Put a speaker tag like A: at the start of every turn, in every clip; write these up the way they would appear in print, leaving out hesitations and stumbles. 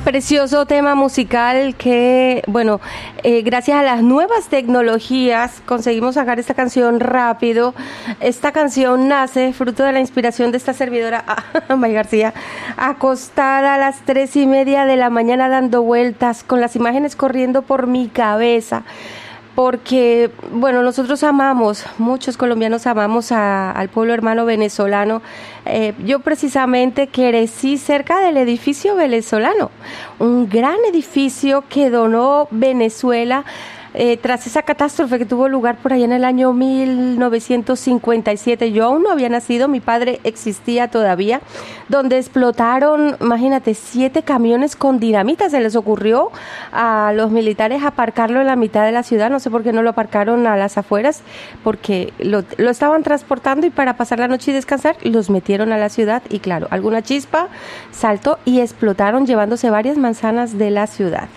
A: Precioso tema musical que, bueno, gracias a las nuevas tecnologías conseguimos sacar esta canción rápido. Esta canción nace fruto de la inspiración de esta servidora, May García, acostada a las 3:30 de la mañana dando vueltas, con las imágenes corriendo por mi cabeza. Porque, bueno, nosotros amamos, muchos colombianos amamos al pueblo hermano venezolano. Yo precisamente crecí cerca del edificio venezolano, un gran edificio que donó Venezuela tras esa catástrofe que tuvo lugar por allá en el año 1957. Yo aún no había nacido, mi padre existía todavía, donde explotaron, imagínate, 7 camiones con dinamita. Se les ocurrió a los militares aparcarlo en la mitad de la ciudad, no sé por qué no lo aparcaron a las afueras, porque lo estaban transportando y para pasar la noche y descansar los metieron a la ciudad y claro, alguna chispa saltó y explotaron llevándose varias manzanas de la ciudad.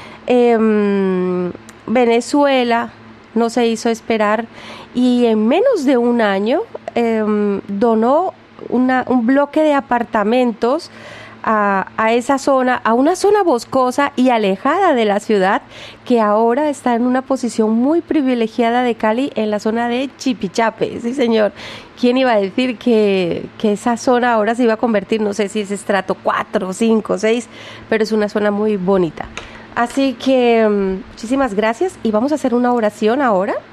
A: Venezuela no se hizo esperar y en menos de un año donó un bloque de apartamentos a esa zona, a una zona boscosa y alejada de la ciudad, que ahora está en una posición muy privilegiada de Cali, en la zona de Chipichape. Sí, señor. ¿Quién iba a decir que esa zona ahora se iba a convertir, no sé si es estrato 4, 5, 6, pero es una zona muy bonita? Así que muchísimas gracias y vamos a hacer una oración ahora.